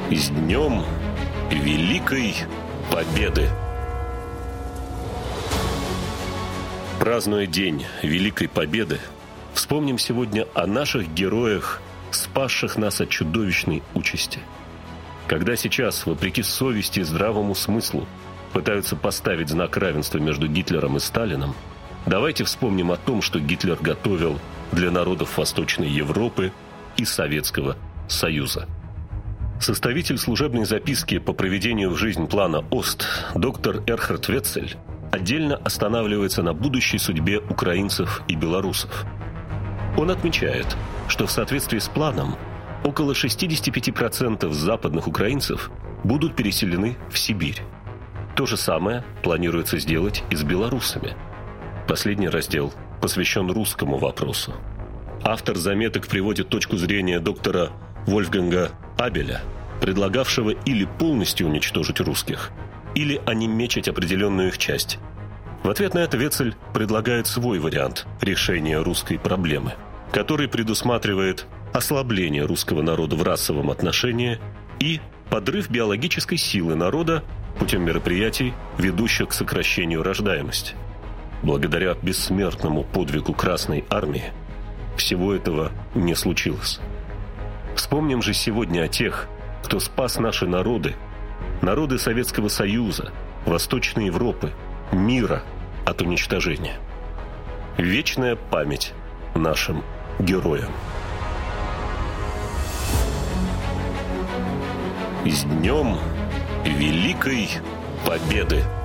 С Днем Великой Победы! Празднуя День Великой Победы, вспомним сегодня о наших героях, спасших нас от чудовищной участи. Когда сейчас, вопреки совести и здравому смыслу, пытаются поставить знак равенства между Гитлером и Сталином, давайте вспомним о том, что Гитлер готовил для народов Восточной Европы и Советского Союза. Составитель служебной записки по проведению в жизнь плана ОСТ доктор Эрхард Ветцель отдельно останавливается на будущей судьбе украинцев и белорусов. Он отмечает, что в соответствии с планом около 65% западных украинцев будут переселены в Сибирь. То же самое планируется сделать и с белорусами. Последний раздел посвящен русскому вопросу. Автор заметок приводит точку зрения доктора Вольфганга Абеля, предлагавшего или полностью уничтожить русских, или онемечить определенную их часть. В ответ на это Ветцель предлагает свой вариант решения русской проблемы, который предусматривает ослабление русского народа в расовом отношении и подрыв биологической силы народа путем мероприятий, ведущих к сокращению рождаемости. Благодаря бессмертному подвигу Красной Армии всего этого не случилось. Вспомним же сегодня о тех, кто спас наши народы, народы Советского Союза, Восточной Европы, мира от уничтожения. Вечная память нашим героям. С Днем Великой Победы!